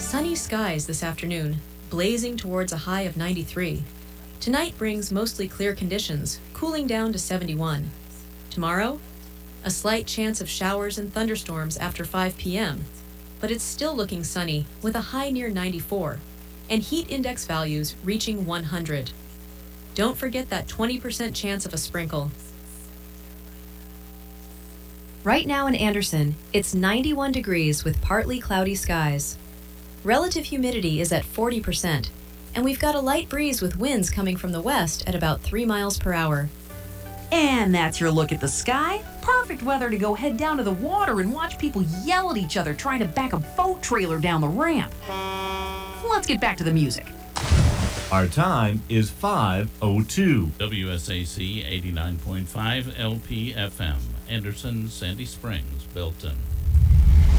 Sunny skies this afternoon, blazing towards a high of 93. Tonight brings mostly clear conditions, cooling down to 71. Tomorrow, a slight chance of showers and thunderstorms after 5 p.m., but it's still looking sunny with a high near 94, and heat index values reaching 100. Don't forget that 20% chance of a sprinkle. Right now in Anderson, it's 91 degrees with partly cloudy skies. Relative humidity is at 40%, and we've got a light breeze with winds coming from the west at about 3 miles per hour. And that's your look at the sky. Perfect weather to go head down to the water and watch people yell at each other trying to back a boat trailer down the ramp. Let's get back to the music. Our time is 5:02. WSAC 89.5 LP FM, Anderson, Sandy Springs, Belton.